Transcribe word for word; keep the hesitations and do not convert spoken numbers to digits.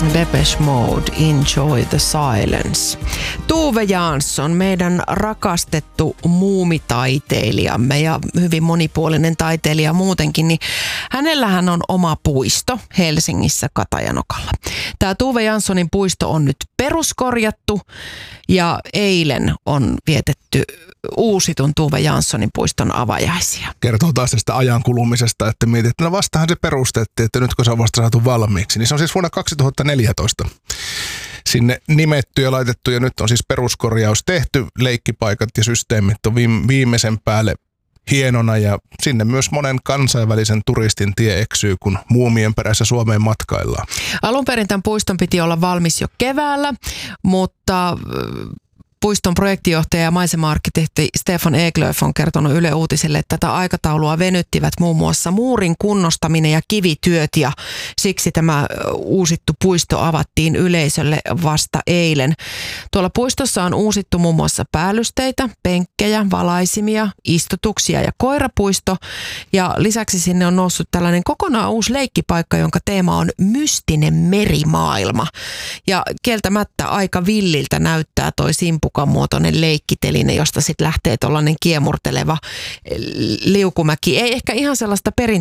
Depeche Mode, Enjoy the Silence. Tuve Jansson, meidän rakastettu muumitaiteilijamme ja hyvin monipuolinen taiteilija muutenkin, niin hänellähän on oma puisto Helsingissä Katajanokalla. Tämä Tuve Janssonin puisto on nyt peruskorjattu ja eilen on vietetty uusitun Tuve Janssonin puiston avajaisia. Kertoo taas tästä ajan kulumisesta, että mietit, että no vastahan se perustettiin, että nyt kun se on vasta saatu valmiiksi, niin se on siis vuonna kaksituhattaneljätoista sinne nimetty ja laitettu ja nyt on siis peruskorjaus tehty, leikkipaikat ja systeemit on viimeisen päälle hienona ja sinne myös monen kansainvälisen turistin tie eksyy, kun muumien perässä Suomeen matkaillaan. Alun perin tämän puiston piti olla valmis jo keväällä, mutta puiston projektijohtaja ja maisema-arkkitehti Stefan Eklöf on kertonut Yle Uutisille, että tätä aikataulua venyttivät muun muassa muurin kunnostaminen ja kivityöt ja siksi tämä uusittu puisto avattiin yleisölle vasta eilen. Tuolla puistossa on uusittu muun muassa päällysteitä, penkkejä, valaisimia, istutuksia ja koirapuisto ja lisäksi sinne on noussut tällainen kokonaan uusi leikkipaikka, jonka teema on mystinen merimaailma ja kieltämättä aika villiltä näyttää toi simpu muotoinen leikkiteline, josta sitten lähtee tuollainen kiemurteleva liukumäki. Ei ehkä ihan sellaista perinteistä